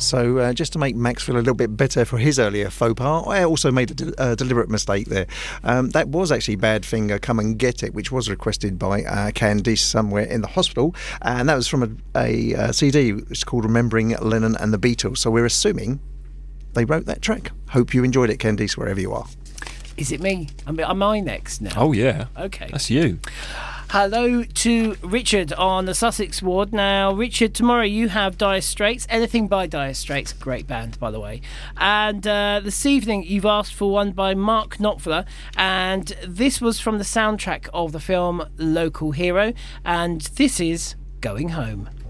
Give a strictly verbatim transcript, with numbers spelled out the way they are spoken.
So uh, just to make Max feel a little bit better for his earlier faux pas, I also made a de- uh, deliberate mistake there. Um, that was actually Badfinger, Come and Get It, which was requested by uh, Candice somewhere in the hospital, and that was from a, a, a C D. It's called Remembering Lennon and the Beatles. So we're assuming they wrote that track. Hope you enjoyed it, Candice, wherever you are. Is it me? I mean, am I next now? Oh, yeah. Okay. That's you. Hello to Richard on the Sussex ward. Now, Richard, tomorrow you have Dire Straits. Anything by Dire Straits. Great band, by the way. And uh, this evening you've asked for one by Mark Knopfler. And this was from the soundtrack of the film Local Hero. And this is Going Home.